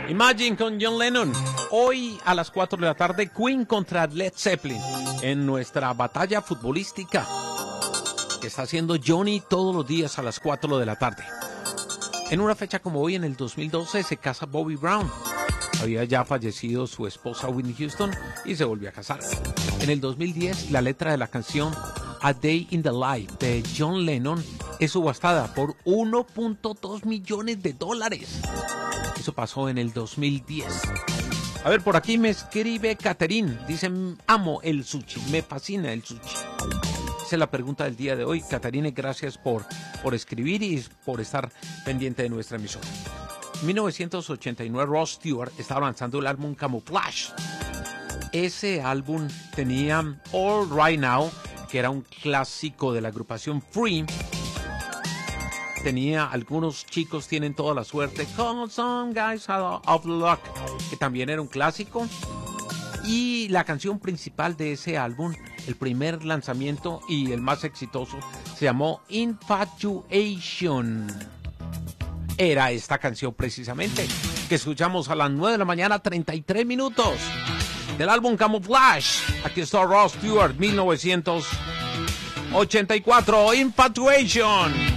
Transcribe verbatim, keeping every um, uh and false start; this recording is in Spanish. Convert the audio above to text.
Imagine con John Lennon. Hoy a las cuatro de la tarde, Queen contra Led Zeppelin en nuestra batalla futbolística que está haciendo Johnny todos los días a las cuatro de la tarde. En una fecha como hoy, en el dos mil doce, se casa Bobby Brown. Había ya fallecido su esposa Whitney Houston y se volvió a casar. En el dos mil diez, la letra de la canción A Day in the Life de John Lennon es subastada por uno punto dos millones de dólares. Eso pasó en el dos mil diez. A ver, por aquí me escribe Catherine. Dice, amo el sushi, me fascina el sushi. Esa es la pregunta del día de hoy. Catherine, gracias por, por escribir y por estar pendiente de nuestra emisora. En mil novecientos ochenta y nueve, Ross Stewart estaba lanzando el álbum Camouflage. Ese álbum tenía All Right Now, que era un clásico de la agrupación Free. Tenía Algunos chicos tienen toda la suerte, Come Some Guys of Luck, que también era un clásico. Y la canción principal de ese álbum, el primer lanzamiento y el más exitoso, se llamó Infatuation. Era esta canción precisamente, que escuchamos a las nueve de la mañana, treinta y tres minutos, del álbum Camouflage. Aquí está Ross Stewart, mil novecientos ochenta y cuatro, Infatuation.